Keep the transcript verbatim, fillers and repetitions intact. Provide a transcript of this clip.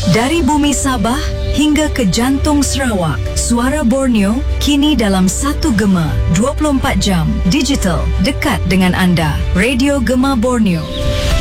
Dari bumi Sabah hingga ke jantung Sarawak, suara Borneo kini dalam satu gema, dua puluh empat jam, digital, dekat dengan anda. Radio Gema Borneo.